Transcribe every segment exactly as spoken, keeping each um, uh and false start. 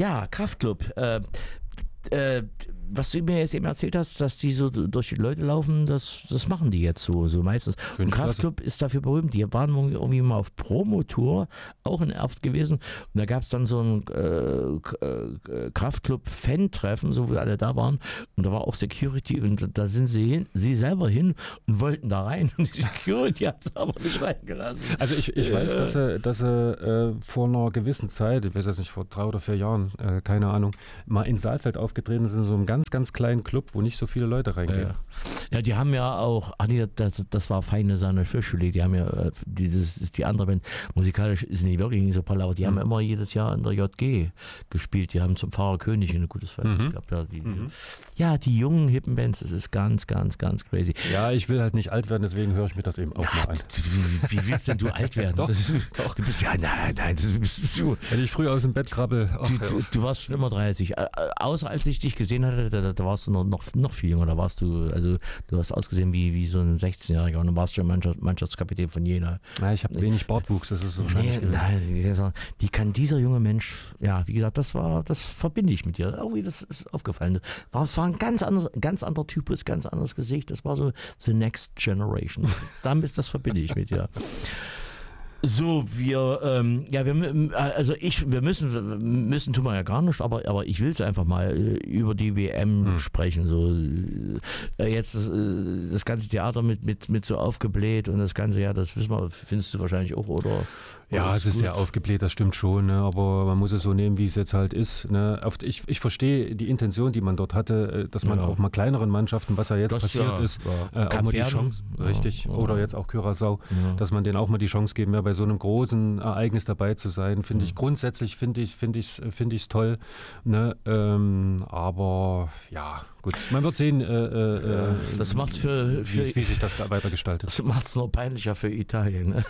Ja, Kraftclub. Äh, äh, was du mir jetzt eben erzählt hast, dass die so durch die Leute laufen, das, das machen die jetzt so, so meistens. Schöne Und Kraftclub Klasse. ist dafür berühmt. Die waren irgendwie mal auf Promotour, auch in Erft gewesen. Und da gab es dann so ein äh, äh, Kraftclub-Fan-Treffen, so wie alle da waren. Und da war auch Security und da sind sie hin, sie selber hin und wollten da rein. Und die Security hat es aber nicht reingelassen. Also ich, ich weiß, dass sie, dass sie äh, vor einer gewissen Zeit, ich weiß jetzt nicht, vor drei oder vier Jahren, äh, keine Ahnung, mal in Saalfeld aufgetreten sind, in so einem ganz, ganz kleinen Club, wo nicht so viele Leute reingehen. Ja, ja, die haben ja auch, ach nee, das, das war Feine Sahne Fischfilet, die haben ja, die, das ist die andere Band, musikalisch ist nicht wirklich nicht so prall, aber die mhm. haben ja immer jedes Jahr in der J G gespielt, die haben zum Pfarrer König ein gutes Verhältnis Mhm. gehabt. Ja die, Mhm. ja, die jungen, hippen Bands, das ist ganz, ganz, ganz crazy. Ja, ich will halt nicht alt werden, deswegen höre ich mir das eben auch Na, mal an. wie, wie willst denn du alt werden? Doch, das ist, doch. Du bist ja, nein, nein, das bist du. Wenn ich früh aus dem Bett krabbel, ach, Du, ja. du, du warst schon immer dreißig. Äh, außer als ich dich gesehen hatte, da, da warst du noch, noch, noch viel jünger. Da warst du, also du hast ausgesehen wie, wie so ein sechzehnjähriger und du warst schon Mannschaft, Mannschaftskapitän von Jena. Ja, ich habe wenig Bartwuchs, das ist so wahrscheinlich Nee, gewesen. nein, wie gesagt, wie kann dieser junge Mensch, ja, wie gesagt, das war, das verbinde ich mit dir. Irgendwie, das ist aufgefallen. War, es war ein ganz anderes, ganz anderer Typus, ganz anderes Gesicht. Das war so the next generation. Damit, das verbinde ich mit dir. So, wir, ähm, ja, wir, also ich, wir müssen, müssen tun wir ja gar nicht, aber, aber ich will es einfach mal äh, über die W M Hm. sprechen. So, äh, jetzt das, äh, das ganze Theater mit, mit, mit so aufgebläht und das ganze, ja, das wissen wir, findest du wahrscheinlich auch, oder? Ja, Oder es ist gut? sehr aufgebläht, das stimmt schon, ne? Aber man muss es so nehmen, wie es jetzt halt ist. Ne? Oft, ich, ich verstehe die Intention, die man dort hatte, dass man Ja. auch mal kleineren Mannschaften, was ja jetzt Das passiert ja, ist, ja. äh, auch Kap mal die Verden. Chance, Ja, richtig, ja. oder jetzt auch Curaçao, Ja. dass man denen auch mal die Chance geben, ja, bei so einem großen Ereignis dabei zu sein, finde ich Mhm. grundsätzlich, finde ich, finde ich, finde ich es toll. Ne? Ähm, aber ja, gut, man wird sehen, äh, äh, Das macht's für, für wie, wie sich das weiter gestaltet. das macht's nur peinlicher für Italien. Ne?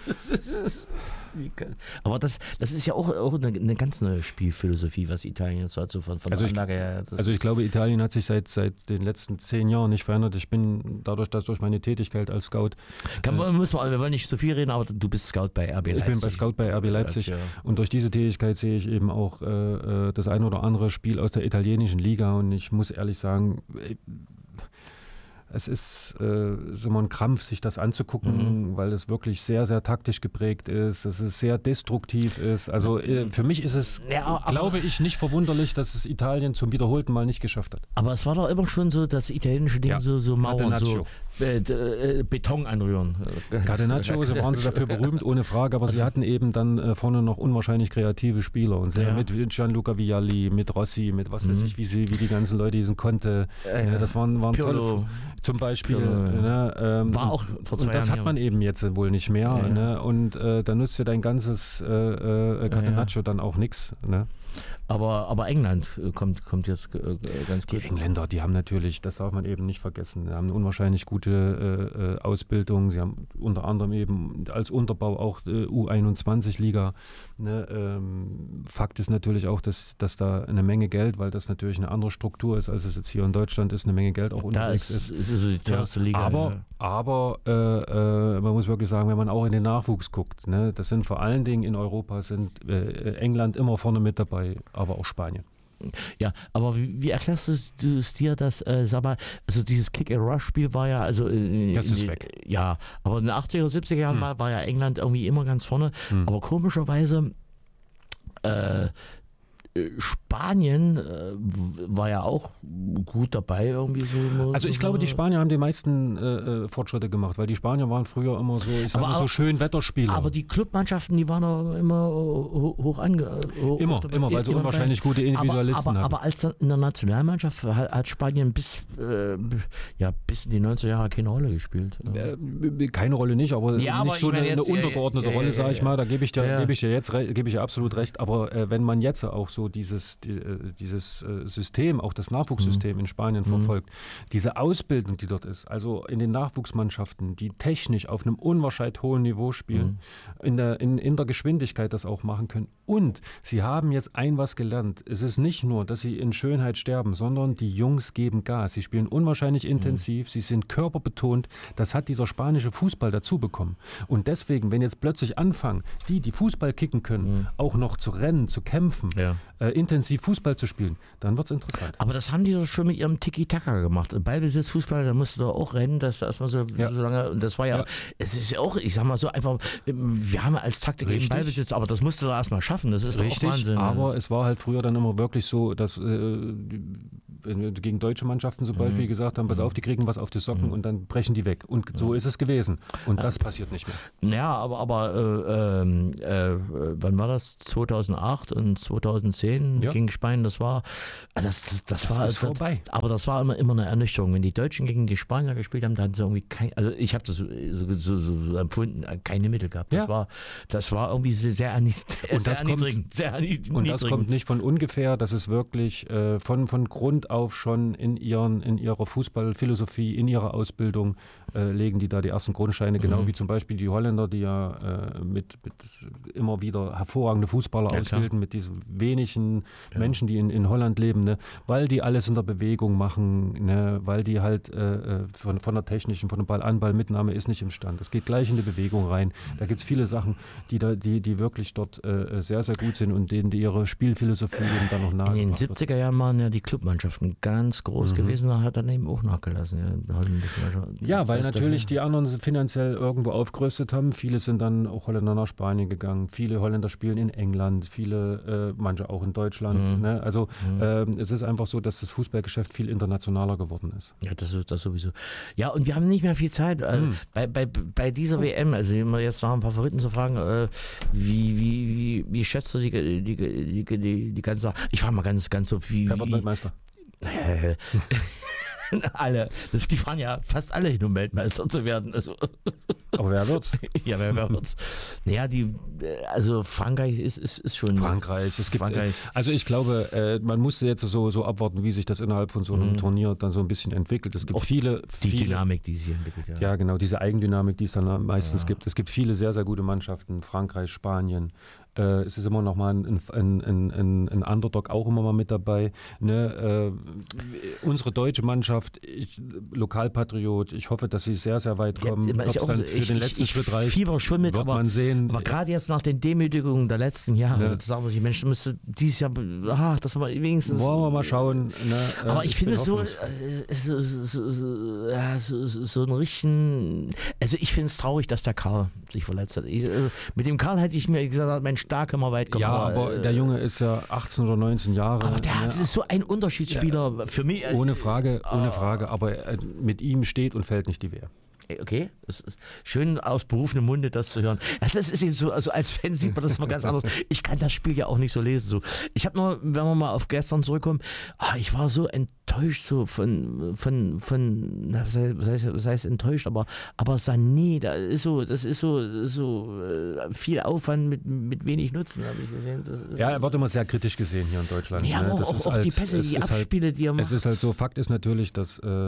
Wie kann- Aber das, das ist ja auch, auch eine, eine ganz neue Spielphilosophie, was Italien jetzt hat, so von, von Also der ich- Anlage her. Das Also ich ist- glaube, Italien hat sich seit, seit den letzten zehn Jahren nicht verändert. Ich bin dadurch, dass durch meine Tätigkeit als Scout, Kann man, müssen wir, wir wollen nicht so viel reden, aber du bist Scout bei R B ich Leipzig. bin bei Scout bei R B Leipzig, Ja. und durch diese Tätigkeit sehe ich eben auch äh, äh, das ein oder andere Spiel aus der italienischen Liga, und ich muss ehrlich sagen, äh, es ist äh, ist immer ein Krampf, sich das anzugucken, Mhm. weil es wirklich sehr, sehr taktisch geprägt ist, dass es sehr destruktiv ist. Also äh, für mich ist es, Ja, aber- glaube ich, nicht verwunderlich, dass es Italien zum wiederholten Mal nicht geschafft hat. Aber es war doch immer schon so, das italienische Ding, Ja. so, so Mauern, so Catenaccio. äh, d- äh, Beton anrühren. Catenaccio, sie waren sie dafür berühmt, ohne Frage, aber sie hatten eben dann äh, vorne noch unwahrscheinlich kreative Spieler, und sehr Ja. mit Gianluca Vialli, mit Rossi, mit was weiß Mhm. ich, wie sie, wie die ganzen Leute diesen Conte, Ja, äh, ja. das waren, waren tolle, Pirlo. zum Beispiel. Pirlo, ja. Ne, ähm, War auch vor zwei und das Jahren hat man eben jetzt wohl nicht mehr. Ja, ja. Ne, und äh, da nutzt ja dein ganzes äh, äh, Catenaccio dann auch nichts. Ne? Aber, aber England äh, kommt, kommt jetzt äh, ganz Die gut. Engländer, die haben natürlich, das darf man eben nicht vergessen, die haben eine unwahrscheinlich gute äh, äh, Ausbildung. Sie haben unter anderem eben als Unterbau auch äh, U einundzwanzig-Liga. Ne? Ähm, Fakt ist natürlich auch, dass, dass da eine Menge Geld, weil das natürlich eine andere Struktur ist, als es jetzt hier in Deutschland ist, eine Menge Geld auch Da unterwegs ist, ist. ist so die teuerste Liga. Aber, ja. aber äh, äh, man muss wirklich sagen, wenn man auch in den Nachwuchs guckt, ne, das sind vor allen Dingen in Europa sind äh, England immer vorne mit dabei, aber auch Spanien. Ja, aber wie, wie erklärst du es dir, dass, äh, sag mal, also dieses Kick-and-Rush-Spiel war ja, also äh, Das ist in- weg. Ja, aber in den achtziger, siebziger Jahren Hm. war, war ja England irgendwie immer ganz vorne, Hm. aber komischerweise äh, äh, Spanien äh, war ja auch gut dabei irgendwie so. Also ich glaube, die Spanier haben die meisten äh, äh, Fortschritte gemacht, weil die Spanier waren früher immer so, ich sag Aber mal, so auch- schön Wetterspieler. Aber die Clubmannschaften, die waren doch immer ho- hoch ange... Hoch, Immer, hoch- immer, weil sie immer unwahrscheinlich gute Individualisten aber, aber, hatten. aber als dann in der Nationalmannschaft hat, hat Spanien bis, äh, ja, bis in die neunziger Jahre keine Rolle gespielt. Äh, keine Rolle nicht, aber Ja, aber nicht so ich meine eine, eine jetzt, ja, untergeordnete ja, ja, Rolle, ja, sage ich ja. mal. Da gebe ich dir, Ja. gebe ich dir jetzt, re- gebe ich dir absolut recht. Aber äh, wenn man jetzt auch so dieses, die, äh, dieses äh, System, auch das Nachwuchssystem in Spanien Mhm. verfolgt, diese Ausbildung, die dort ist, also in den Nachwuchsmannschaften, die technisch auf einem unwahrscheinlich hohen Niveau spielen, in, der, in, in der Geschwindigkeit das auch machen können, Und sie haben jetzt ein was gelernt. Es ist nicht nur, dass sie in Schönheit sterben, sondern die Jungs geben Gas. Sie spielen unwahrscheinlich intensiv, mhm. sie sind körperbetont. Das hat dieser spanische Fußball dazu bekommen. Und deswegen, wenn jetzt plötzlich anfangen, die, die Fußball kicken können, mhm. auch noch zu rennen, zu kämpfen, ja. äh, intensiv Fußball zu spielen, dann wird es interessant. Aber das haben die doch schon mit ihrem Tiki-Taka gemacht. Ballbesitz, Fußball, da musst du doch auch rennen, dass du erstmal so, ja. so lange, und das war ja, ja, es ist ja auch, ich sag mal so einfach, wir haben als Taktik eben Ballbesitz, aber das musst du doch erstmal schaffen. Das ist Richtig, doch auch Wahnsinn. Aber es war halt früher dann immer wirklich so, dass äh, wenn wir gegen deutsche Mannschaften zum Beispiel mhm. gesagt haben, pass auf, die kriegen was auf die Socken mhm. und dann brechen die weg. Und so ist es gewesen. Und das äh, passiert nicht mehr. Ja, aber, aber äh, äh, wann war das? zweitausendacht und zweitausendzehn ja. gegen Spanien, das war das, das, das, das war ist das, vorbei. Aber das war immer, immer eine Ernüchterung. Wenn die Deutschen gegen die Spanier gespielt haben, da hatten sie irgendwie kein, also ich habe das so, so, so, so empfunden, keine Mittel gehabt. Das, ja. war, das war irgendwie sehr, sehr, und das kommt, sehr und das kommt nicht von ungefähr, das ist wirklich äh, von, von Grund auf schon in, ihren, in ihrer Fußballphilosophie, in ihrer Ausbildung äh, legen die da die ersten Grundsteine, mhm. genau wie zum Beispiel die Holländer, die ja äh, mit, mit immer wieder hervorragende Fußballer ja, ausbilden, klar. mit diesen wenigen ja. Menschen, die in, in Holland leben, ne, weil die alles in der Bewegung machen, ne, weil die halt äh, von, von der technischen, von der Ball-an-Ball-Mitnahme ist nicht im Stand. Es geht gleich in die Bewegung rein. Da gibt es viele Sachen, die, da, die, die wirklich dort äh, sehr, sehr gut sind und denen die ihre Spielphilosophie eben dann noch nahe In den siebziger Jahren waren ja die Clubmannschaften ganz groß mhm. gewesen, da hat er eben auch nachgelassen. Ja, ja weil natürlich die anderen finanziell irgendwo aufgerüstet haben. Viele sind dann auch Holländer nach Spanien gegangen. Viele Holländer spielen in England, viele, äh, manche auch in Deutschland. Mhm. Ne? Also mhm. äh, es ist einfach so, dass das Fußballgeschäft viel internationaler geworden ist. Ja, das, das sowieso. Ja, und wir haben nicht mehr viel Zeit. Äh, mhm. bei, bei, bei dieser W M, also immer jetzt nach einem Favoriten zu fragen, äh, wie, wie, wie, wie schätzt du die, die, die, die, die, die ganze Sache? Ich frage mal ganz, ganz so, wie... Wer wird Weltmeister? Äh, alle. Die fahren ja fast alle hin, um Weltmeister zu werden. Also. Aber wer wird's? Ja, wer, wer wird's? Naja, die, also Frankreich ist, ist, ist schon... Frankreich. Es gibt, Frankreich. Also ich glaube, äh, man muss jetzt so, so abwarten, wie sich das innerhalb von so einem mhm. Turnier dann so ein bisschen entwickelt. Es gibt Auch viele... Die viele, Dynamik, die sich entwickelt, ja. Ja, genau, diese Eigendynamik, die es dann meistens ja. gibt. Es gibt viele sehr, sehr gute Mannschaften. Frankreich, Spanien. Äh, es ist immer noch mal ein, ein, ein, ein, ein Underdog auch immer mal mit dabei. Ne? Äh, unsere deutsche Mannschaft, ich, Lokalpatriot, ich hoffe, dass sie sehr, sehr weit kommen. Ja, ich, auch, dann für ich, den letzten ich, Schritt reicht, fieber schon mit, wird aber, man sehen. Aber gerade jetzt nach den Demütigungen der letzten Jahre, ja. das sagen wir sich, Mensch, müsste dieses Jahr, ah, das war wenigstens... Wollen wir mal schauen. Ne? Aber äh, ich, ich finde es so, äh, so, so, so, ja, so, so einen richtigen... Also ich finde es traurig, dass der Karl sich verletzt hat. Ich, also mit dem Karl hätte ich mir gesagt, Mensch, da können wir weit kommen. Ja, aber, aber der Junge ist ja achtzehn oder neunzehn Jahre. Aber der ne? hat, ist so ein Unterschiedsspieler ja, für mich. Ohne Frage, ohne Frage. Aber mit ihm steht und fällt nicht die Wehr. Okay, das ist schön aus berufenem Munde das zu hören. Ja, das ist eben so, also als Fan sieht man das mal ganz anders. Ich kann das Spiel ja auch nicht so lesen. So. Ich habe nur, wenn wir mal auf gestern zurückkommen, ah, ich war so enttäuscht so von, von, von, was heißt, was heißt enttäuscht, aber, aber Sané, da ist so, das ist so, so viel Aufwand mit, mit wenig Nutzen, habe ich gesehen. Das ist ja, er wird immer sehr kritisch gesehen hier in Deutschland. Ja, ne? auch, das auch, ist auch halt, die Pässe, die Abspiele, halt, die er macht. Es ist halt so, Fakt ist natürlich, dass äh,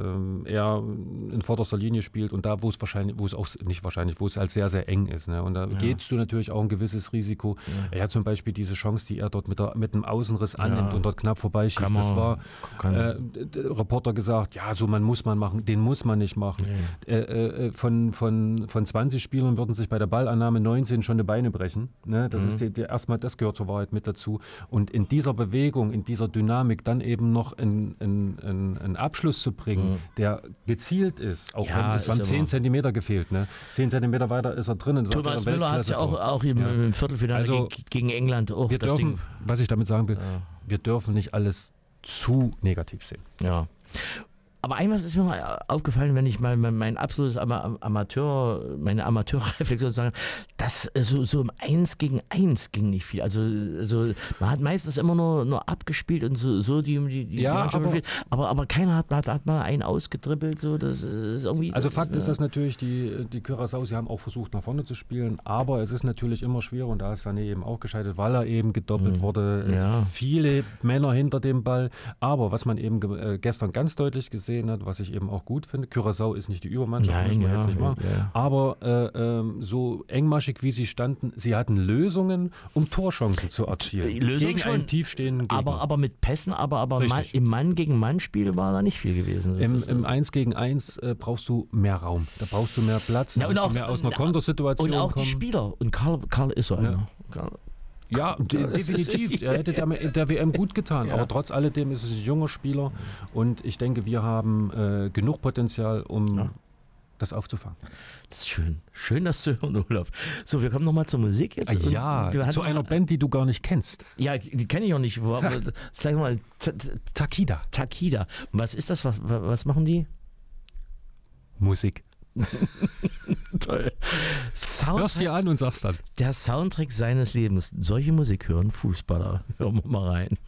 er in vorderster Linie spielt und da, wo es wahrscheinlich, wo es auch nicht wahrscheinlich, wo es halt sehr, sehr eng ist. Ne? Und da ja. gehst du natürlich auch ein gewisses Risiko. Ja. Er hat zum Beispiel diese Chance, die er dort mit, der, mit einem Außenriss annimmt ja. und dort knapp vorbeischießt. Man, das war, äh, der Reporter gesagt, ja, so man muss man machen, den muss man nicht machen. Ja. Äh, äh, von, von, von zwanzig Spielern würden sich bei der Ballannahme neunzehn schon die Beine brechen. Ne? Das mhm. ist die, die, erstmal, das gehört zur Wahrheit mit dazu. Und in dieser Bewegung, in dieser Dynamik dann eben noch einen, einen, einen Abschluss zu bringen, mhm. der gezielt ist, auch ja, wenn es waren zehn Zentimeter gefehlt. Ne? zehn Zentimeter weiter ist er drinnen. Thomas Müller hat es ja auch, auch im, ja. im Viertelfinale also, gegen England auch wir das dürfen, Ding. Was ich damit sagen will, ja. wir dürfen nicht alles zu negativ sehen. Ja. Aber einmal ist mir mal aufgefallen, wenn ich mal mein absolutes Amateur, meine Amateurreflexion sagen, dass so, so im Eins gegen Eins ging nicht viel. Also, also man hat meistens immer nur, nur abgespielt und so, so die, die, die ja, Mannschaft aber, gespielt. Aber, aber keiner hat, hat, hat mal einen ausgedribbelt. So, das ist irgendwie, das also Fakt ist, ist, dass natürlich die, die Curaçao, sie haben auch versucht nach vorne zu spielen, aber es ist natürlich immer schwer und da ist Sané eben auch gescheitert, weil er eben gedoppelt mhm. wurde. Ja. Viele Männer hinter dem Ball. Aber was man eben ge- gestern ganz deutlich gesehen gesehen hat, was ich eben auch gut finde. Curaçao ist nicht die Übermannschaft, Nein, muss man ja, jetzt nicht machen. ja. Aber äh, ähm, so engmaschig wie sie standen, sie hatten Lösungen, um Torchancen zu erzielen. Lösung gegen schon, einen tiefstehenden Gegner. Aber, aber mit Pässen, aber, aber Mann, Richtig. im Mann-gegen-Mann-Spiel war da nicht viel gewesen. Im, Das- im eins gegen eins äh, brauchst du mehr Raum. Da brauchst du mehr Platz, Ja, da und musst du auch- mehr aus einer und- Kontersituation Und auch kommen. die Spieler. Und Karl, Karl ist so einer. Karl, Ja, de definitiv. Er hätte der, der W M gut getan. Ja. Aber trotz alledem ist es ein junger Spieler. Und ich denke, wir haben äh, genug Potenzial, um Ja. das aufzufangen. das ist schön. Schön, das zu hören, Olaf. So, wir kommen nochmal zur Musik jetzt. Ah, Und ja, wir hatten zu noch- einer Band, die du gar nicht kennst. Ja, die kenne ich auch nicht. Wo- aber- Sag mal, T- T- Takida. Takida. Was ist das? Was, was machen die? Musik. Toll. Sound, Hörst dir an und sagst dann. der Soundtrack seines Lebens. Solche Musik hören Fußballer. Hören wir mal rein.